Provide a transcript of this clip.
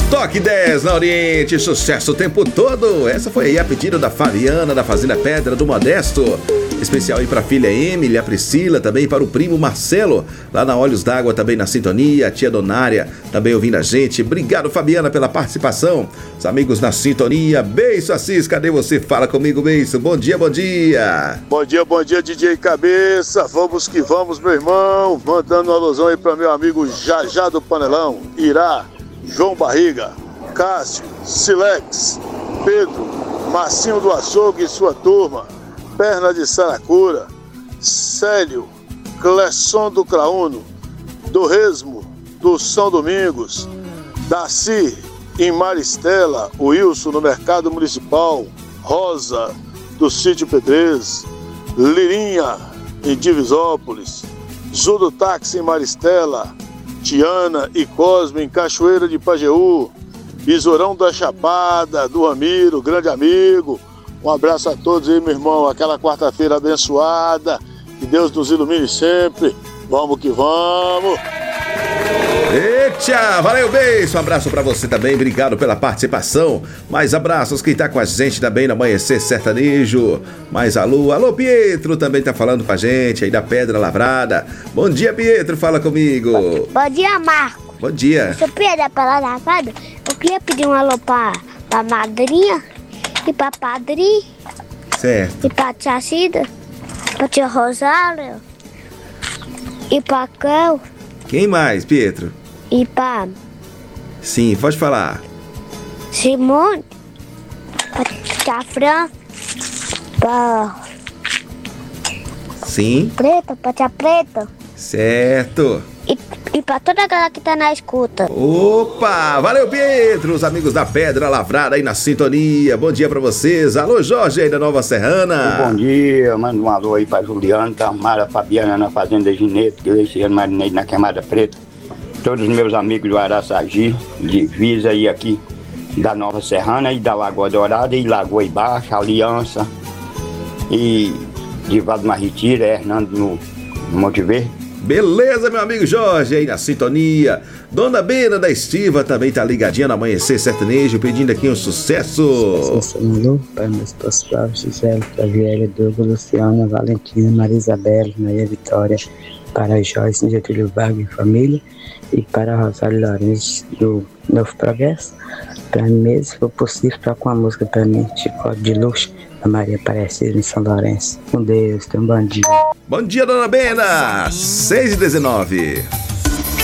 Toque 10 na Oriente, sucesso o tempo todo. Essa foi aí a pedido da Fabiana, da Fazenda Pedra do Modesto. Especial aí pra filha Emily, a Priscila, também para o primo Marcelo, lá na Olhos d'Água, também na sintonia. A tia Donária, também ouvindo a gente. Obrigado, Fabiana, pela participação. Os amigos na sintonia. Beijo, Assis, cadê você? Fala comigo, beijo. Bom dia, bom dia. Bom dia, DJ Cabeça. Vamos que vamos, meu irmão. Mandando uma alusão aí pra meu amigo Jajá do Panelão, Irá, João Barriga, Cássio, Silex, Pedro, Marcinho do Açougue e sua turma, Perna de Saracura, Célio, Clesson do Crauno, do Resmo, do São Domingos, Daci em Maristela, Wilson no Mercado Municipal, Rosa do Sítio Pedrez, Lirinha em Divisópolis, Zudo Táxi em Maristela, Tiana e Cosme em Cachoeira de Pajeú, Besourão da Chapada, do Ramiro, grande amigo. Um abraço a todos aí, meu irmão. Aquela quarta-feira abençoada. Que Deus nos ilumine sempre. Vamos que vamos. Eita, valeu, beijo. Um abraço pra você também, obrigado pela participação. Mais abraços, quem tá com a gente também no Amanhecer Sertanejo. Mais alô, Pietro também tá falando com a gente aí da Pedra Lavrada. Bom dia, Pietro, fala comigo. Bom dia, Marco. Bom dia. Eu sou Pedro da Pedra Lavrada. Eu queria pedir um alô pra madrinha e pra padrinho. Certo. E pra tia Cida, pra tia Rosário e pra Cléo. Quem mais, Pietro? E pra Sim, pode falar. Simone, pra tia Fran, pra Sim. Preta, pra tia Preta. Certo. E pra toda a galera que tá na escuta. Opa, valeu, Pietro, os amigos da Pedra Lavrada aí na sintonia. Bom dia pra vocês. Alô, Jorge aí da Nova Serrana. Bom dia, manda um alô aí pra Juliano, Tamara, Fabiana na Fazenda Gineto, Gleiciano Marinei na Queimada Preta. Todos os meus amigos do Araçagi, divisa aí aqui da Nova Serrana e da Lagoa Dourada e Lagoa Baixa, Aliança e de Vado Marritira, Hernando no Monte Verde. Beleza, meu amigo Jorge aí na sintonia. Dona Bena da Estiva também tá ligadinha no Amanhecer Sertanejo, pedindo aqui um sucesso. Para meus esposos Flávio, Gisele, Flaviela, Douglas, Luciana, Valentina, Maria Isabel, Maria Vitória, para Joyce, Getúlio Vargas e família, e para Rosário Lourenço do Novo Progresso. Para mim mesmo, se for possível, toca uma música para mim, Chicote de Luxo, da Maria Aparecida em São Lourenço. Com Deus, tenha um bom dia. Bom dia, Dona Bena, 6h19.